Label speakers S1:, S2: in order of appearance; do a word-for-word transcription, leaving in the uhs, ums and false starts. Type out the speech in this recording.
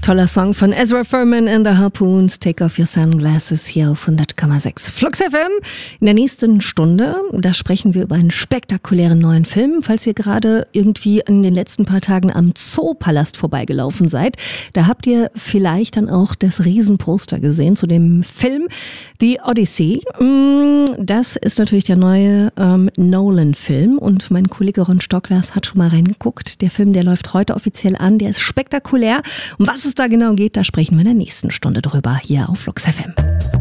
S1: Toller Song von Ezra Furman and the Harpoons, Take Off Your Sunglasses, hier auf hundert Komma sechs Flux F M. In der nächsten Stunde, da sprechen wir über einen spektakulären neuen Film. Falls ihr gerade irgendwie in den letzten paar Tagen am Zoopalast vorbeigelaufen seid, da habt ihr vielleicht dann auch das Riesenposter gesehen zu dem Film The Odyssey. Das ist natürlich der neue ähm, Nolan-Film und mein Kollege Ron Stocklers hat schon mal reingeguckt. Der Film, der läuft heute offiziell an, der ist spektakulär. Um was es da genau geht, da sprechen wir in der nächsten Stunde drüber hier auf Flux F M.